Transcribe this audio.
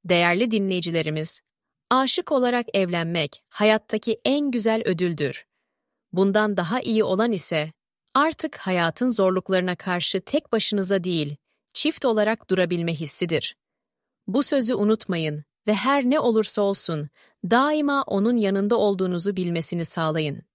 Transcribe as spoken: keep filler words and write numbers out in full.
Değerli dinleyicilerimiz, aşık olarak evlenmek hayattaki en güzel ödüldür. Bundan daha iyi olan ise artık hayatın zorluklarına karşı tek başınıza değil, çift olarak durabilme hissidir. Bu sözü unutmayın ve her ne olursa olsun daima onun yanında olduğunuzu bilmesini sağlayın.